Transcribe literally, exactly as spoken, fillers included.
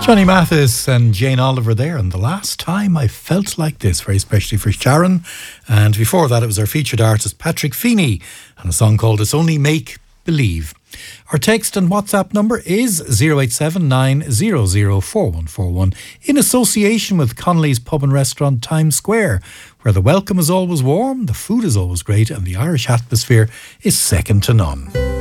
Johnny Mathis and Jane Oliver there, and The Last Time I Felt Like This, very specially for Sharon. And before that, it was our featured artist Patrick Feeney and a song called It's Only Make Believe. Our text and WhatsApp number is zero eight seven nine zero zero four one four one in association with Connolly's Pub and Restaurant Times Square, where the welcome is always warm, the food is always great, and the Irish atmosphere is second to none.